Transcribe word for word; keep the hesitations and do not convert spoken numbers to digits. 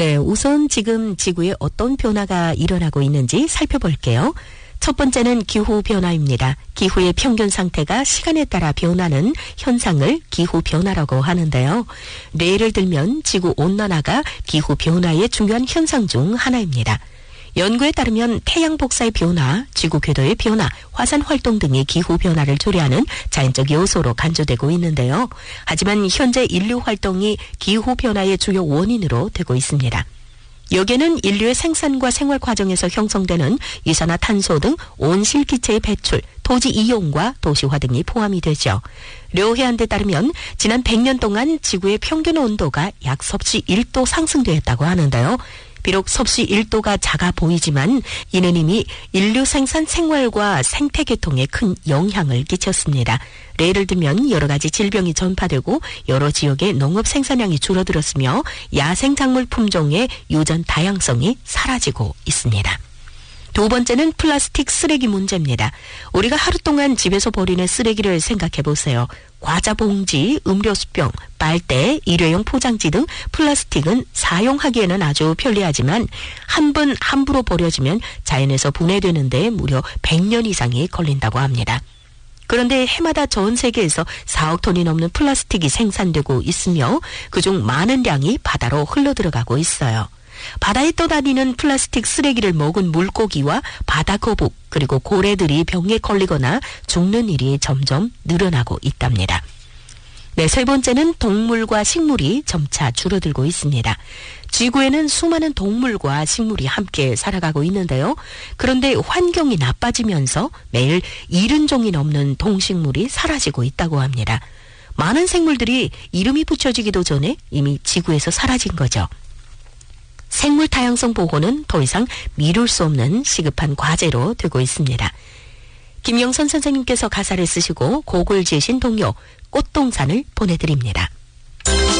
네, 우선 지금 지구에 어떤 변화가 일어나고 있는지 살펴볼게요. 첫 번째는 기후변화입니다. 기후의 평균 상태가 시간에 따라 변하는 현상을 기후변화라고 하는데요. 예를 들면 지구온난화가 기후변화의 중요한 현상 중 하나입니다. 연구에 따르면 태양 복사의 변화, 지구 궤도의 변화, 화산 활동 등이 기후 변화를 초래하는 자연적 요소로 간주되고 있는데요. 하지만 현재 인류 활동이 기후 변화의 주요 원인으로 되고 있습니다. 여기에는 인류의 생산과 생활 과정에서 형성되는 이산화탄소 등 온실기체의 배출, 토지 이용과 도시화 등이 포함이 되죠. 료해안에 따르면 지난 백 년 동안 지구의 평균 온도가 약 섭씨 일 도 상승되었다고 하는데요. 비록 섭씨 일 도가 작아 보이지만 이는 이미 인류 생산 생활과 생태 계통에 큰 영향을 끼쳤습니다. 예를 들면 여러 가지 질병이 전파되고 여러 지역의 농업 생산량이 줄어들었으며 야생 작물 품종의 유전 다양성이 사라지고 있습니다. 두 번째는 플라스틱 쓰레기 문제입니다. 우리가 하루 동안 집에서 버리는 쓰레기를 생각해 보세요. 과자 봉지, 음료수병, 빨대, 일회용 포장지 등 플라스틱은 사용하기에는 아주 편리하지만 한 번 함부로 버려지면 자연에서 분해되는데 무려 백 년 이상이 걸린다고 합니다. 그런데 해마다 전 세계에서 사억 톤이 넘는 플라스틱이 생산되고 있으며 그중 많은 양이 바다로 흘러들어가고 있어요. 바다에 떠다니는 플라스틱 쓰레기를 먹은 물고기와 바다 거북 그리고 고래들이 병에 걸리거나 죽는 일이 점점 늘어나고 있답니다. 네, 세 번째는 동물과 식물이 점차 줄어들고 있습니다. 지구에는 수많은 동물과 식물이 함께 살아가고 있는데요. 그런데 환경이 나빠지면서 매일 칠십 종이 넘는 동식물이 사라지고 있다고 합니다. 많은 생물들이 이름이 붙여지기도 전에 이미 지구에서 사라진 거죠. 생물 다양성 보호는 더 이상 미룰 수 없는 시급한 과제로 되고 있습니다. 김영선 선생님께서 가사를 쓰시고 곡을 지으신 동요 꽃동산을 보내드립니다.